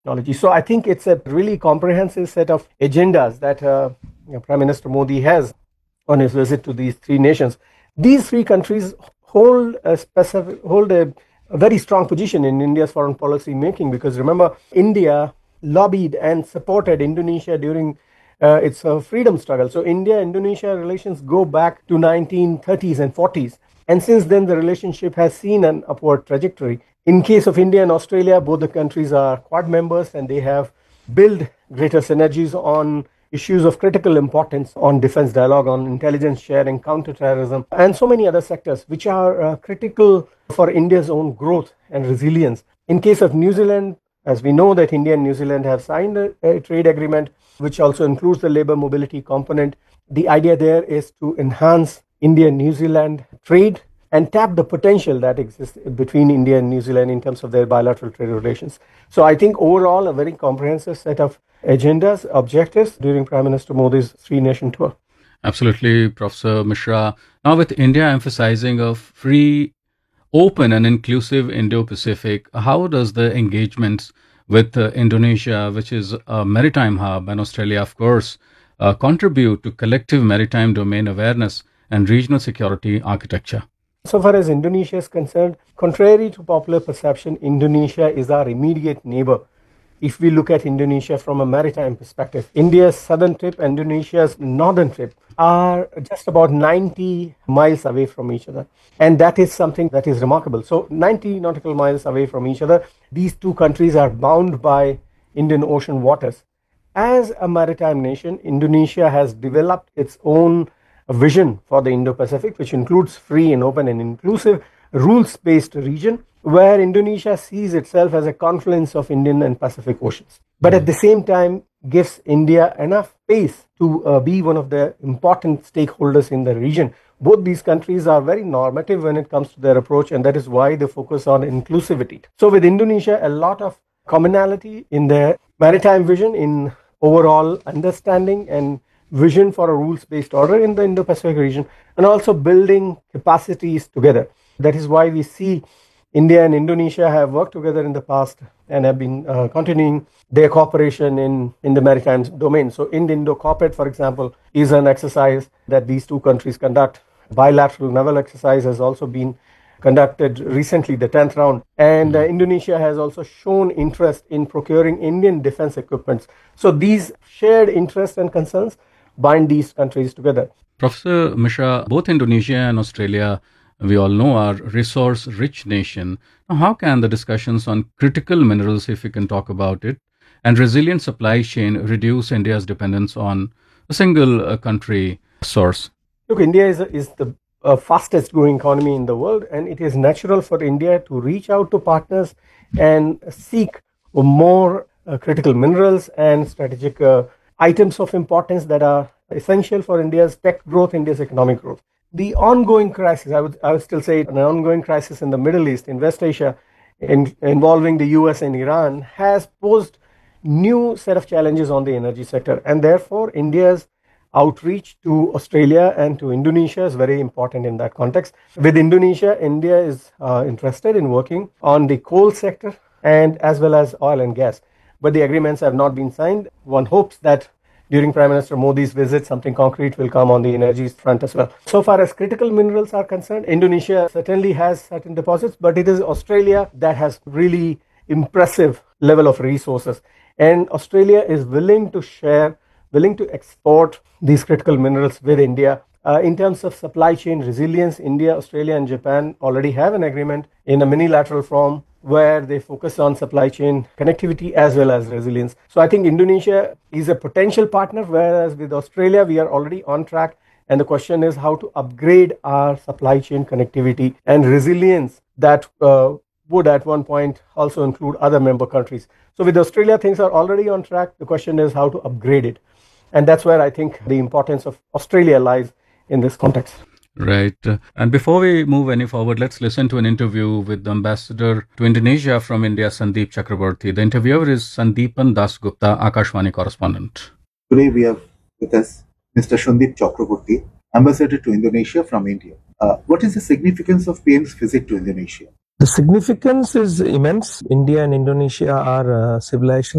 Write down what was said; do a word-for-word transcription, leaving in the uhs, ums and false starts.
technology. So I think it's a really comprehensive set of agendas that uh, you know, Prime Minister Modi has on his visit to these three nations. These three countries hold a specific, hold a, a very strong position in India's foreign policy making, because remember, India lobbied and supported Indonesia during uh, its uh, freedom struggle. So India-Indonesia relations go back to nineteen thirties and forties. And since then, the relationship has seen an upward trajectory. In case of India and Australia, both the countries are Quad members, and they have built greater synergies on issues of critical importance, on defense dialogue, on intelligence sharing, counterterrorism, and so many other sectors which are uh, critical for India's own growth and resilience. In case of New Zealand, as we know that India and New Zealand have signed a, a trade agreement, which also includes the labor mobility component. The idea there is to enhance India and New Zealand trade and tap the potential that exists between India and New Zealand in terms of their bilateral trade relations. So I think overall a very comprehensive set of agendas, objectives during Prime Minister Modi's three-nation tour. Absolutely, Professor Mishra. Now, with India emphasizing a free, open and inclusive Indo-Pacific, how does the engagements with uh, Indonesia, which is a maritime hub, and Australia, of course, uh, contribute to collective maritime domain awareness and regional security architecture? So far as Indonesia is concerned, contrary to popular perception, Indonesia is our immediate neighbor. If we look at Indonesia from a maritime perspective, India's southern tip and Indonesia's northern tip are just about ninety miles away from each other. And that is something that is remarkable. So ninety nautical miles away from each other, these two countries are bound by Indian Ocean waters. As a maritime nation, Indonesia has developed its own vision for the Indo-Pacific, which includes free and open and inclusive rules-based region, where Indonesia sees itself as a confluence of Indian and Pacific Oceans. But at the same time, gives India enough space to uh, be one of the important stakeholders in the region. Both these countries are very normative when it comes to their approach, and that is why they focus on inclusivity. So with Indonesia, a lot of commonality in their maritime vision, in overall understanding and vision for a rules-based order in the Indo-Pacific region, and also building capacities together. That is why we see India and Indonesia have worked together in the past and have been uh, continuing their cooperation in, in the maritime domain. So Indo Corporate, for example, is an exercise that these two countries conduct. Bilateral naval exercise has also been conducted recently, the tenth round. And uh, Indonesia has also shown interest in procuring Indian defense equipment. So these shared interests and concerns bind these countries together. Professor Mishra, both Indonesia and Australia, we all know, are resource-rich nation. Now, how can the discussions on critical minerals, if we can talk about it, and resilient supply chain reduce India's dependence on a single uh, country source? Look, India is, is the uh, fastest growing economy in the world, and it is natural for India to reach out to partners and seek more uh, critical minerals and strategic uh, items of importance that are essential for India's tech growth, India's economic growth. The ongoing crisis, I would, I would still say an ongoing crisis in the Middle East, in West Asia, in, involving the U S and Iran, has posed new set of challenges on the energy sector. And therefore, India's outreach to Australia and to Indonesia is very important in that context. With Indonesia, India is uh, interested in working on the coal sector and as well as oil and gas. But the agreements have not been signed. One hopes that during Prime Minister Modi's visit, something concrete will come on the energy front as well. So far as critical minerals are concerned, Indonesia certainly has certain deposits, but it is Australia that has really impressive level of resources. And Australia is willing to share, willing to export these critical minerals with India. Uh, in terms of supply chain resilience, India, Australia, and Japan already have an agreement in a minilateral form where they focus on supply chain connectivity as well as resilience. So I think Indonesia is a potential partner, whereas with Australia, we are already on track. And the question is how to upgrade our supply chain connectivity and resilience that uh, would at one point also include other member countries. So with Australia, things are already on track. The question is how to upgrade it. And that's where I think the importance of Australia lies in this context. Right. And before we move any forward, let's listen to an interview with the ambassador to Indonesia from India, Sandeep Chakraborty. The interviewer is Sandeepan Dasgupta, Akashvani correspondent. Today we have with us Mister Sandeep Chakraborty, ambassador to Indonesia from India. Uh, what is the significance of P M's visit to Indonesia? The significance is immense. India and Indonesia are uh, civilizations